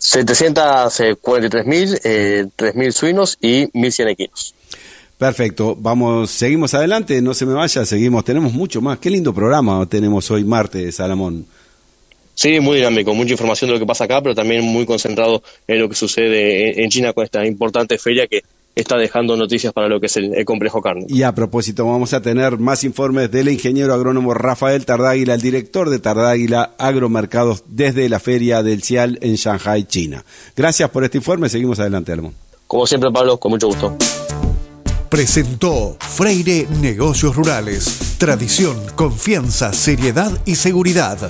743.000, 3.000 suinos y 1.100 equinos. Perfecto, seguimos adelante, no se me vaya, tenemos mucho más. Qué lindo programa tenemos hoy martes, Salamón. Sí, muy dinámico, mucha información de lo que pasa acá, pero también muy concentrado en lo que sucede en China con esta importante feria que está dejando noticias para lo que es el complejo cárnico. Y a propósito, vamos a tener más informes del ingeniero agrónomo Rafael Tardáguila, el director de Tardáguila Agromercados desde la feria del CIAL en Shanghai, China. Gracias por este informe, seguimos adelante, Salamón. Como siempre, Pablo, con mucho gusto. Presentó Freire Negocios Rurales. Tradición, confianza, seriedad y seguridad.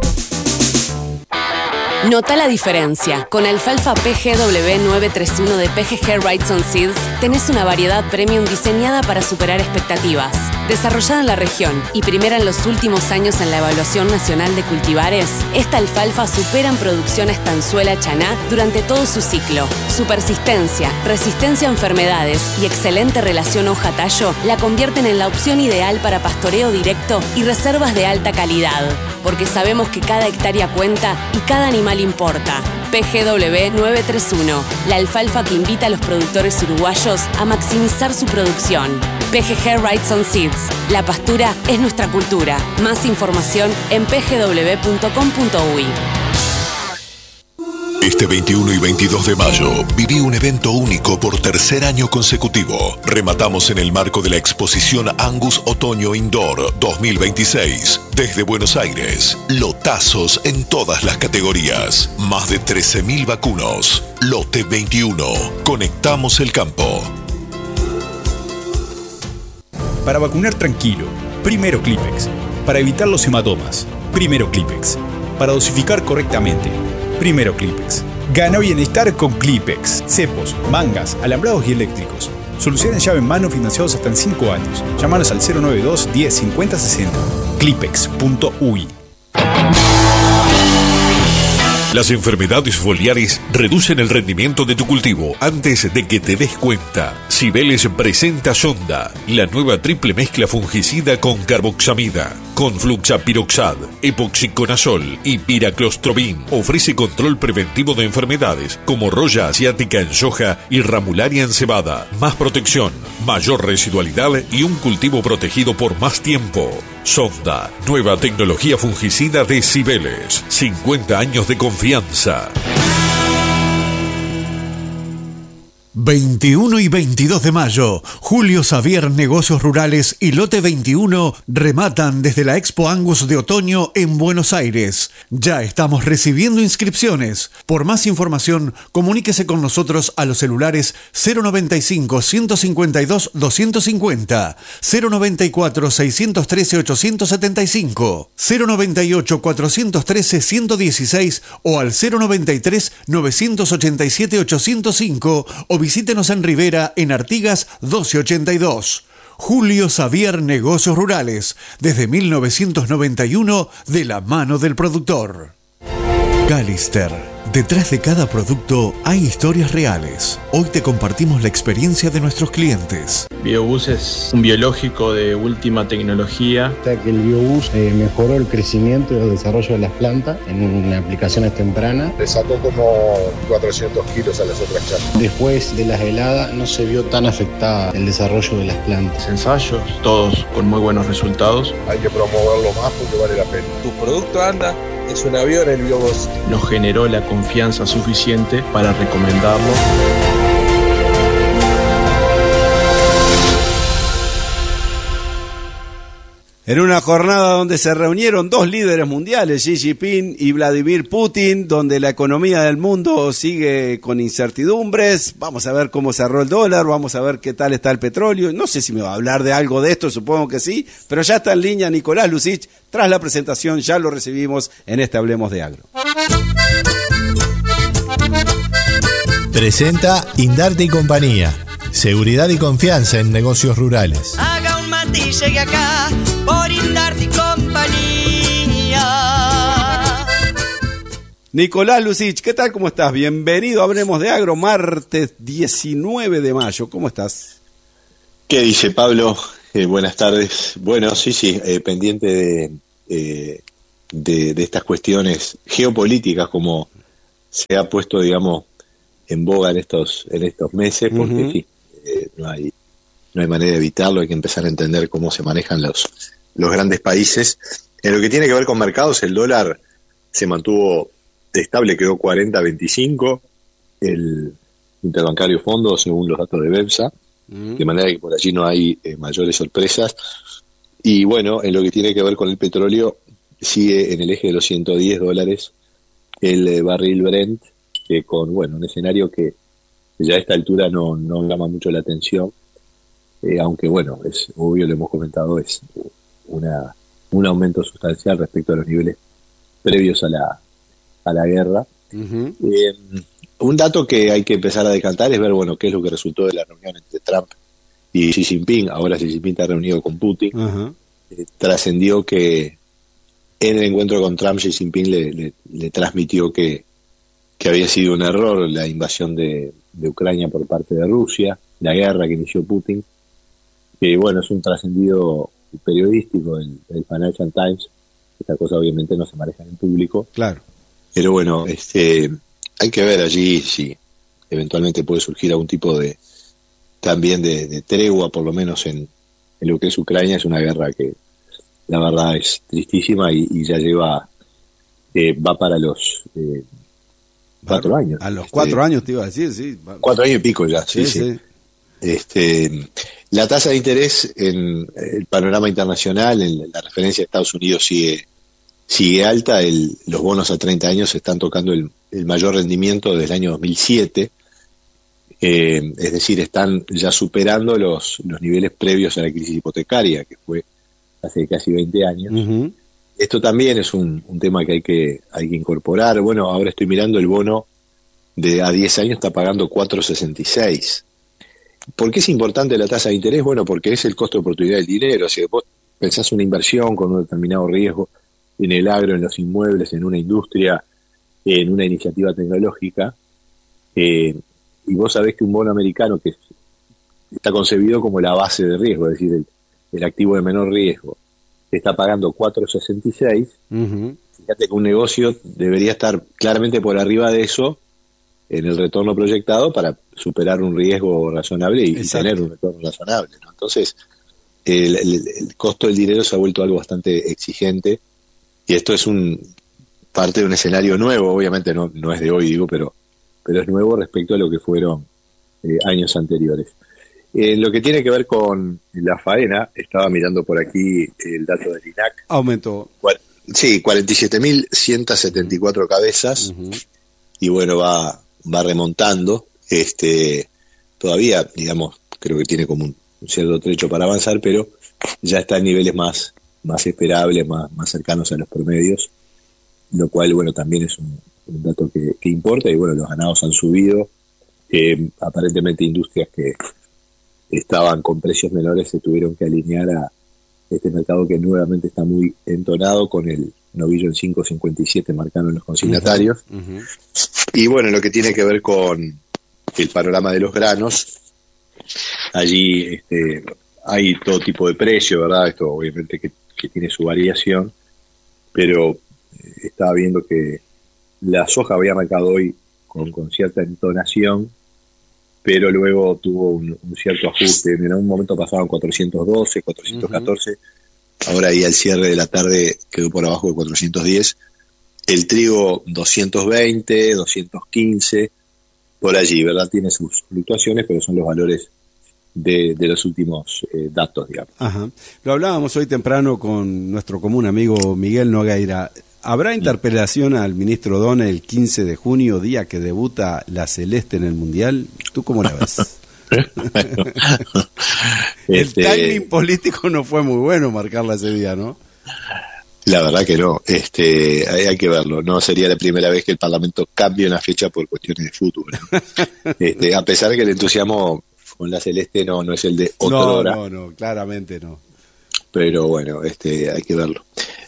Nota la diferencia. Con alfalfa PGW 931 de PGG Wrightson Seeds tenés una variedad premium diseñada para superar expectativas. Desarrollada en la región y primera en los últimos años en la Evaluación Nacional de Cultivares, esta alfalfa supera en producción a estanzuela chaná durante todo su ciclo. Su persistencia, resistencia a enfermedades y excelente relación hoja-tallo la convierten en la opción ideal para pastoreo directo y reservas de alta calidad. Porque sabemos que cada hectárea cuenta y cada animal importa. PGW 931, la alfalfa que invita a los productores uruguayos a maximizar su producción. PGG Wrightson Seeds, la pastura es nuestra cultura. Más información en pgw.com.uy. Este 21 y 22 de mayo viví un evento único por tercer año consecutivo. Rematamos en el marco de la exposición Angus Otoño Indoor 2026. Desde Buenos Aires, lotazos en todas las categorías. Más de 13.000 vacunos. Lote 21. Conectamos el campo. Para vacunar tranquilo, primero Clipex. Para evitar los hematomas, primero Clipex. Para dosificar correctamente, primero Clipex. Gana bienestar con Clipex. Cepos, mangas, alambrados y eléctricos. Soluciones llave en mano financiados hasta en 5 años. Llámanos al 092 10 50 60. Clipex.uy. Las enfermedades foliares reducen el rendimiento de tu cultivo antes de que te des cuenta. Cibeles presenta Sonda, la nueva triple mezcla fungicida con carboxamida, con fluxapiroxad, epoxiconazol y piraclostrobin. Ofrece control preventivo de enfermedades como roya asiática en soja y ramularia en cebada. Más protección, mayor residualidad y un cultivo protegido por más tiempo. Sonda, nueva tecnología fungicida de Cibeles. 50 años de confianza. 21 y 22 de mayo, Julio Xavier Negocios Rurales y Lote 21 rematan desde la Expo Angus de otoño en Buenos Aires. Ya estamos recibiendo inscripciones. Por más información, comuníquese con nosotros a los celulares 095 152 250, 094 613 875, 098 413 116 o al 093 987 805 o visítenos en Rivera, en Artigas 1282. Julio Xavier Negocios Rurales, desde 1991, de la mano del productor. Callister. Detrás de cada producto hay historias reales. Hoy te compartimos la experiencia de nuestros clientes. Biobús es un biológico de última tecnología. Que el biobús mejoró el crecimiento y el desarrollo de las plantas en aplicaciones tempranas. Le sacó como 400 kilos a las otras charcas. Después de las heladas no se vio tan afectada el desarrollo de las plantas. Ensayos, todos con muy buenos resultados. Hay que promoverlo más porque vale la pena. Tu producto anda, es un avión el biobús. Nos generó la confianza suficiente para recomendarlo. En una jornada donde se reunieron dos líderes mundiales, Xi Jinping y Vladimir Putin, donde la economía del mundo sigue con incertidumbres, vamos a ver cómo cerró el dólar, vamos a ver qué tal está el petróleo, no sé si me va a hablar de algo de esto, supongo que sí, pero ya está en línea Nicolás Lucich, tras la presentación ya lo recibimos en este Hablemos de Agro. Presenta Indarte y Compañía, seguridad y confianza en negocios rurales. Haga un mate y llegue acá por Indarte y Compañía. Nicolás Lucich, ¿qué tal? ¿Cómo estás? Bienvenido a Hablemos de Agro, martes 19 de mayo. ¿Cómo estás? ¿Qué dice Pablo? Buenas tardes. Bueno, sí, pendiente de estas cuestiones geopolíticas como se ha puesto, digamos, en boga en estos meses, porque sí, no hay manera de evitarlo, hay que empezar a entender cómo se manejan los grandes países. En lo que tiene que ver con mercados, el dólar se mantuvo estable, quedó 40.25, el interbancario fondo, según los datos de BEPSA, de manera que por allí no hay mayores sorpresas. Y bueno, en lo que tiene que ver con el petróleo, sigue en el eje de los $110 el barril Brent, que con un escenario que ya a esta altura no llama mucho la atención, aunque es obvio, lo hemos comentado, es un aumento sustancial respecto a los niveles previos a la guerra. Un dato que hay que empezar a decantar es ver, qué es lo que resultó de la reunión entre Trump y Xi Jinping. Ahora Xi Jinping está reunido con Putin. Trascendió que en el encuentro con Trump, Xi Jinping le transmitió que había sido un error la invasión de Ucrania por parte de Rusia, la guerra que inició Putin, que es un trascendido periodístico del Financial Times. Esta cosa obviamente no se maneja en público. Claro. Pero hay que ver allí si eventualmente puede surgir algún tipo de tregua, por lo menos en lo que es Ucrania. Es una guerra que la verdad es tristísima y ya va para los 4 años. A los 4 años te iba a decir, sí. 4 años y pico ya, sí. La tasa de interés en el panorama internacional, en la referencia de Estados Unidos, sigue alta. Los bonos a 30 años están tocando el mayor rendimiento desde el año 2007, es decir, están ya superando los niveles previos a la crisis hipotecaria, que fue hace casi 20 años. Esto también es un tema que hay que incorporar. Ahora estoy mirando el bono a 10 años, está pagando 4.66. ¿Por qué es importante la tasa de interés? Porque es el costo de oportunidad del dinero. Si vos pensás una inversión con un determinado riesgo en el agro, en los inmuebles, en una industria, en una iniciativa tecnológica, y vos sabés que un bono americano que está concebido como la base de riesgo, es decir, el activo de menor riesgo, está pagando 4.66, fíjate que un negocio debería estar claramente por arriba de eso en el retorno proyectado para superar un riesgo razonable y tener un retorno razonable, ¿no? Entonces, el costo del dinero se ha vuelto algo bastante exigente, y esto es parte de un escenario nuevo. Obviamente no es de hoy, pero es nuevo respecto a lo que fueron años anteriores. Lo que tiene que ver con la faena, estaba mirando por aquí el dato del INAC. Aumentó. Sí, 47.174 cabezas, y va remontando. Todavía, creo que tiene como un cierto trecho para avanzar, pero ya está en niveles más esperables, más cercanos a los promedios, lo cual, también es un dato que importa. Y los ganados han subido. Aparentemente industrias que estaban con precios menores se tuvieron que alinear a este mercado que nuevamente está muy entonado, con el novillo en 5.57 marcando en los consignatarios. Y lo que tiene que ver con el panorama de los granos, allí hay todo tipo de precio, ¿verdad? Esto obviamente que tiene su variación, pero estaba viendo que la soja había marcado hoy con cierta entonación, pero luego tuvo un cierto ajuste. En un momento pasaban 412, 414, ahora ahí al cierre de la tarde quedó por abajo de 410. El trigo 220, 215, por allí, ¿verdad? Tiene sus fluctuaciones, pero son los valores de los últimos datos, digamos. Lo hablábamos hoy temprano con nuestro común amigo Miguel Nogueira. ¿Habrá interpelación al ministro Dona el 15 de junio, día que debuta la Celeste en el Mundial? ¿Tú cómo la ves? El timing político no fue muy bueno marcarla ese día, ¿no? La verdad que no. Hay que verlo. No sería la primera vez que el Parlamento cambie una fecha por cuestiones de fútbol, ¿no? A pesar de que el entusiasmo con la Celeste no es el de otra hora. No, claramente no. Pero hay que verlo.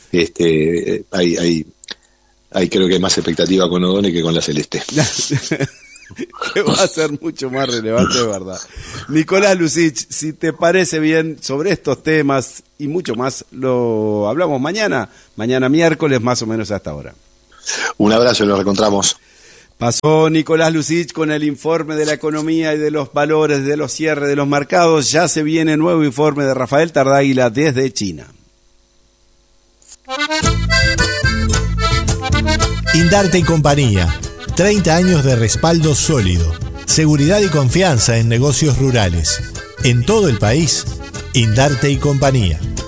Hay creo que hay más expectativa con O'Donnell que con la Celeste. Que va a ser mucho más relevante, de verdad. Nicolás Lussich, si te parece bien, sobre estos temas y mucho más lo hablamos mañana miércoles, más o menos a esta hora. Un abrazo y nos reencontramos. Pasó Nicolás Lucich con el informe de la economía y de los valores de los cierres de los mercados. Ya se viene nuevo informe de Rafael Tardáguila desde China. Indarte y Compañía. 30 años de respaldo sólido. Seguridad y confianza en negocios rurales. En todo el país, Indarte y Compañía.